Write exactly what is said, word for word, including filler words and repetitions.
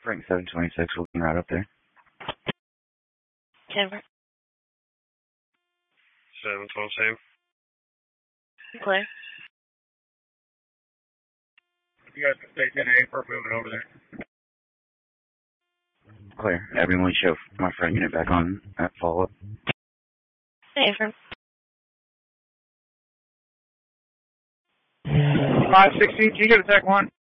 Frank seven twenty-six, we'll be right up there. Denver. seven twelve same. Clear. You guys can stay ten eight for moving over there. Clear. Everyone show my friend unit back on at follow-up. Hey, from five sixteen, can you get a tech one?